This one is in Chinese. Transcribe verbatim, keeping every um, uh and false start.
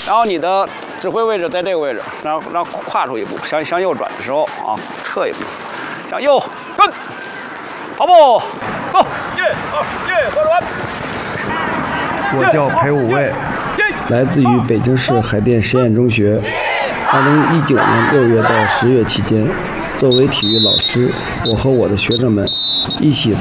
然后你的指挥位置在这个位置，然后然后跨出一步，向向右转的时候啊，撤一步，向右跟，跑步，走，一、二、一，或者完。 我叫裴武卫，来自于北京市海淀实验中学。二零一九年六月到十月期间，作为体育老师，我和我的学生们一起